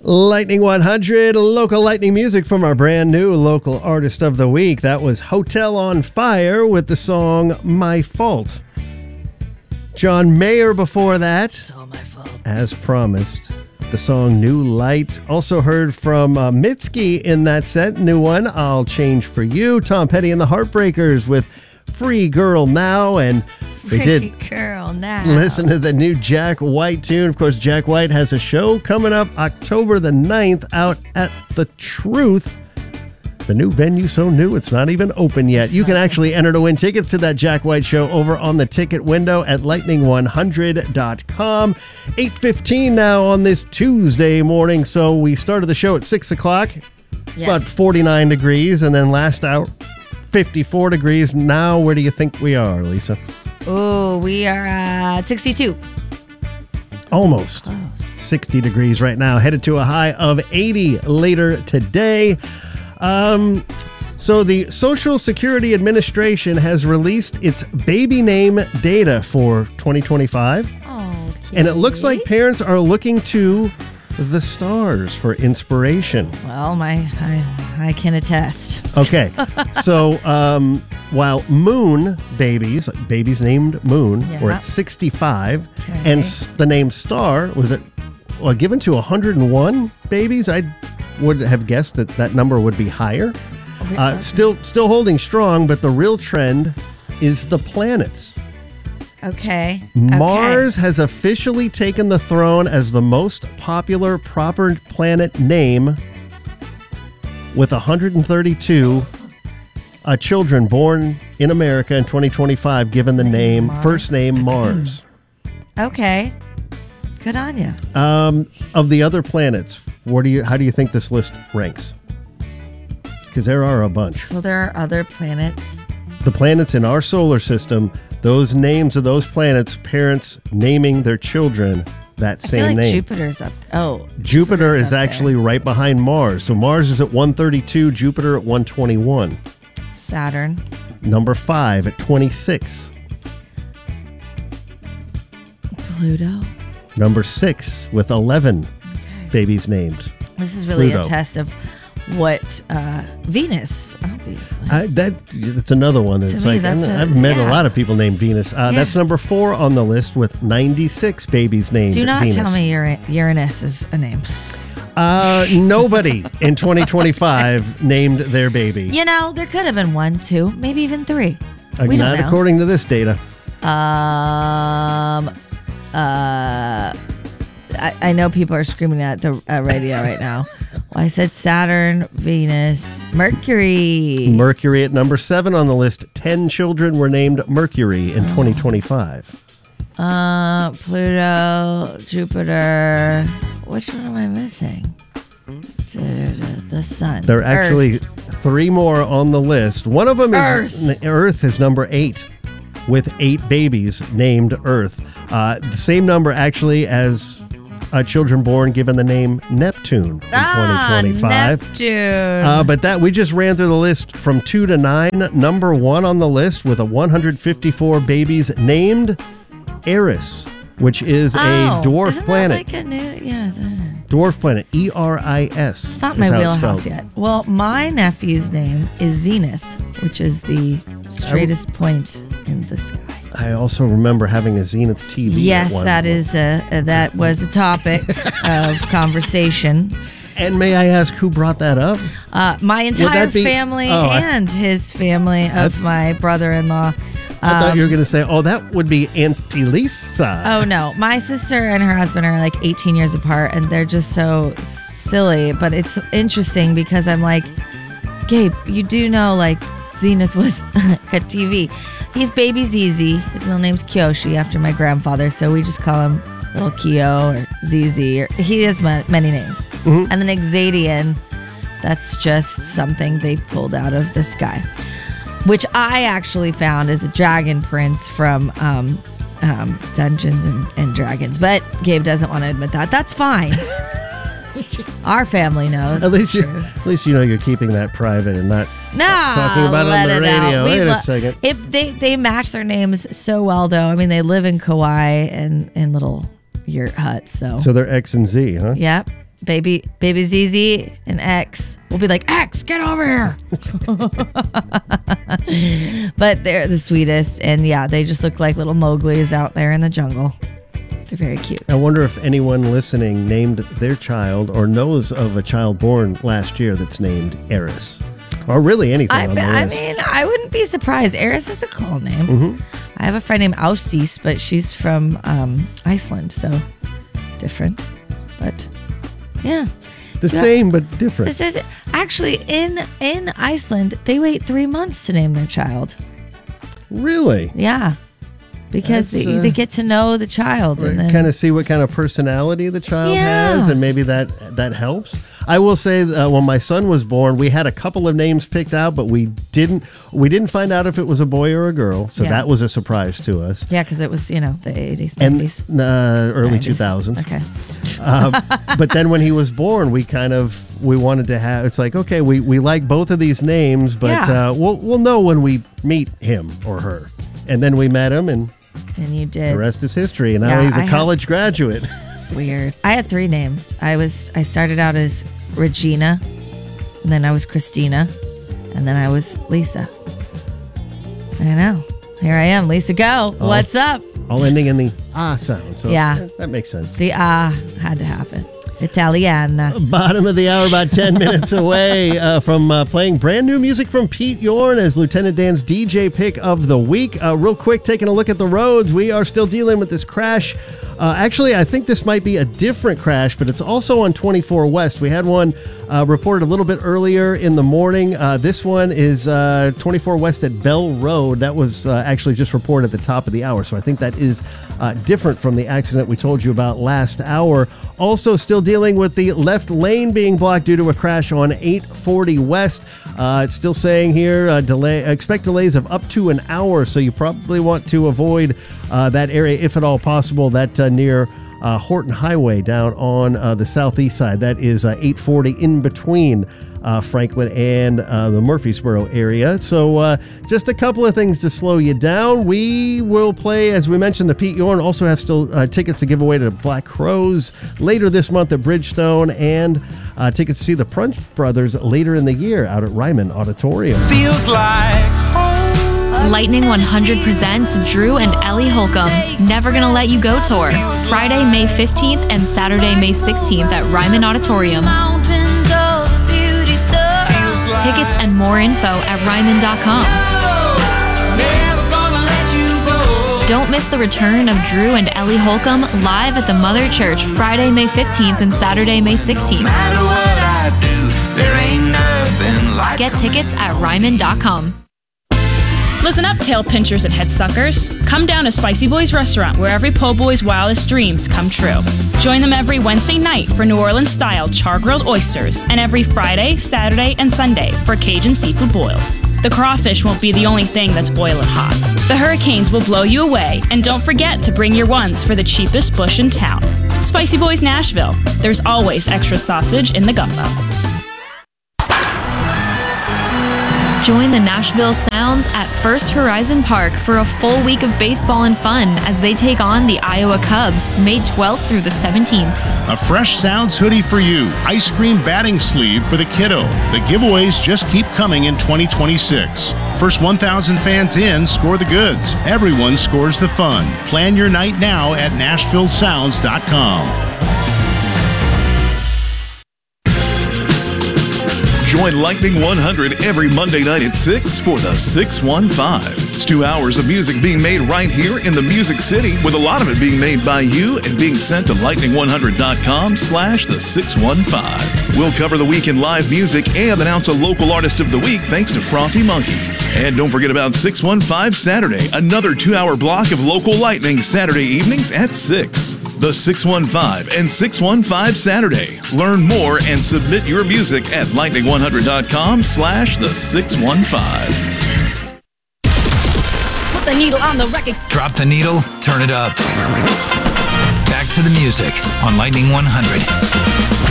Lightning 100, local lightning music from our brand new local artist of the week. That was Hotel on Fire with the song My Fault. John Mayer before that. It's all my fault. As promised, the song New Light. Also heard from Mitski in that set. New one, I'll Change for You. Tom Petty and the Heartbreakers with Free Girl Now. And they did Girl Now. listen to the new Jack White tune. Of course, Jack White has a show coming up October the 9th out at The Truth. The new venue so new, it's not even open yet. You can actually enter to win tickets to that Jack White show over on the ticket window at lightning100.com. 8:15 now on this Tuesday morning. So we started the show at 6 o'clock. It's about 49 degrees. And then last hour, 54 degrees. Now, where do you think we are, Lisa? Oh, we are at 62. Almost. Close. 60 degrees right now. Headed to a high of 80 later today. So the Social Security Administration has released its baby name data for 2025. Oh, and it looks like parents are looking to the stars for inspiration. Well, I can attest. Okay. So while Moon babies named Moon were at 65, and the name Star was given to 101 babies, I would have guessed that number would be higher. Still holding strong, but the real trend is the planets. Okay. Mars has officially taken the throne as the most popular proper planet name with 132 children born in America in 2025 given the first name Mars. Okay. Good on you. Of the other planets, how do you think this list ranks? Because there are a bunch. So there are other planets. The planets in our solar system, those names of those planets, parents naming their children that same I feel like name. Jupiter's up. Jupiter is up actually right behind Mars. So Mars is at 132, Jupiter at 121. Saturn. Number 5 at 26. Pluto. Number 6 with 11 babies named. This is really Pluto. a test of what Venus, obviously. That's another one that's To me, like, that's I've met a lot of people named Venus. That's number 4 on the list with 96 babies named Do not Venus. tell me Uranus is a name. Nobody in 2025 named their baby. You know, there could have been 1, 2, maybe even 3. We don't Not know. according to this data. I know people are screaming at the radio right now. Well, I said Saturn, Venus, Mercury. Mercury at number 7 on the list. 10 children were named Mercury in 2025. Pluto, Jupiter. Which one am I missing? The sun. There are actually 3 more on the list. One of them is Earth is number 8 with 8 babies named Earth. The same number actually as children born given the name Neptune in 2025. Neptune. But we just ran through the list from 2 to 9. Number 1 on the list with 154 babies named Eris, which is a dwarf isn't planet. That like a new, Dwarf planet, ERIS. It's not my wheelhouse yet. Well, my nephew's name is Zenith, which is the straightest point in the sky. I also remember having a Zenith TV. Yes, that was a topic of conversation. And may I ask who brought that up? My entire family and his family of my brother-in-law. I thought you were going to say, that would be Auntie Lisa. Oh, no. My sister and her husband are like 18 years apart, and they're just so silly. But it's interesting because I'm like, Gabe, you do know, like, Zenith was a TV. He's Baby ZZ. His middle name's Kyoshi after my grandfather, so we just call him Little Kyo or ZZ. He has many names. Mm-hmm. And then Xadian, that's just something they pulled out of the sky, which I actually found as a dragon prince from Dungeons and Dragons. But Gabe doesn't want to admit that. That's fine. Our family knows. At least you know you're keeping that private and not talking about it on the radio. Wait a second. They match their names so well, though. I mean, they live in Kauai and in little yurt huts. So they're X and Z, huh? Yep. baby ZZ and X will be like, X, get over here. But they're the sweetest. And yeah, they just look like little Mowglis out there in the jungle. They're very cute. I wonder if anyone listening named their child or knows of a child born last year that's named Eris. Or really anything on the list. I mean, I wouldn't be surprised. Eris is a cool name. Mm-hmm. I have a friend named Austis, but she's from Iceland, so different. But yeah. The same, but different. This is actually in Iceland, they wait 3 months to name their child. Really? Yeah. Because they get to know the child. And then kind of see what kind of personality the child has, and maybe that helps. I will say, when my son was born, we had a couple of names picked out, but we didn't find out if it was a boy or a girl. So that was a surprise to us. Yeah, because it was, the 80s, 90s. And early 2000s. Okay. But then when he was born, we wanted to have, it's like, okay, we like both of these names, but we'll know when we meet him or her. And then we met him, and you did. The rest is history. And now he's a college graduate. Weird. I had 3 names. I started out as Regina, and then I was Christina, and then I was Lisa. I know. Here I am, Lisa Go. What's up? All ending in the sound. So that makes sense. The had to happen. Italiana. Bottom of the hour, about 10 minutes away from playing brand new music from Pete Yorn as Lieutenant Dan's DJ pick of the week. Real quick, taking a look at the roads. We are still dealing with this crash. Actually, I think this might be a different crash, but it's also on 24 West. We had one reported a little bit earlier in the morning. This one is 24 West at Bell Road. That was actually just reported at the top of the hour. So I think that is different from the accident we told you about last hour. Also still dealing with the left lane being blocked due to a crash on 840 West. It's still saying here, expect delays of up to an hour. So you probably want to avoid that area if at all possible. That near Horton Highway down on the southeast side. That is 840 in between Franklin and the Murfreesboro area. So just a couple of things to slow you down. We will play, as we mentioned, the Pete Yorn. Also have still tickets to give away to Black Crowes later this month at Bridgestone, and tickets to see the Punch Brothers later in the year out at Ryman Auditorium. Feels like Lightning 100 presents Drew and Ellie Holcomb, Never Gonna Let You Go Tour, Friday, May 15th and Saturday, May 16th at Ryman Auditorium. Tickets and more info at Ryman.com. Don't miss the return of Drew and Ellie Holcomb live at the Mother Church Friday, May 15th and Saturday, May 16th. Get tickets at Ryman.com. Listen up, tail pinchers and head suckers. Come down to Spicy Boys Restaurant, where every po' boy's wildest dreams come true. Join them every Wednesday night for New Orleans-style char-grilled oysters, and every Friday, Saturday, and Sunday for Cajun seafood boils. The crawfish won't be the only thing that's boiling hot. The hurricanes will blow you away, and don't forget to bring your ones for the cheapest bush in town. Spicy Boys Nashville. There's always extra sausage in the gumbo. Join the Nashville Sounds at First Horizon Park for a full week of baseball and fun as they take on the Iowa Cubs May 12th through the 17th. A fresh Sounds hoodie for you. Ice cream batting sleeve for the kiddo. The giveaways just keep coming in 2026. First 1,000 fans in score the goods. Everyone scores the fun. Plan your night now at NashvilleSounds.com. Join Lightning 100 every Monday night at 6 for the 615. It's 2 hours of music being made right here in the Music City, with a lot of it being made by you and being sent to lightning100.com/the615. We'll cover the week in live music and announce a local artist of the week thanks to Frothy Monkey. And don't forget about 615 Saturday, another 2-hour block of local Lightning Saturday evenings at 6. The 615 and 615 Saturday. Learn more and submit your music at lightning100.com/the615. Put the needle on the record. Drop the needle, turn it up. Back to the music on Lightning 100.